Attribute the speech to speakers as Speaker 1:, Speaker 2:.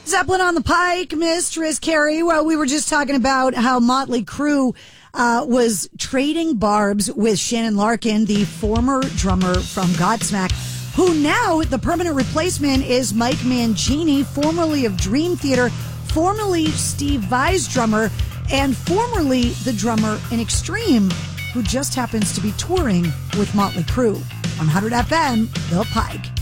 Speaker 1: Zeppelin on the Pike, Mistress Carrie. Well, we were just talking about how Motley Crue was trading barbs with Shannon Larkin, the former drummer from Godsmack, who now the permanent replacement is Mike Mangini, formerly of Dream Theater, formerly Steve Vai's drummer, and formerly the drummer in Extreme, who just happens to be touring with Motley Crue. 100 FM, The Pike.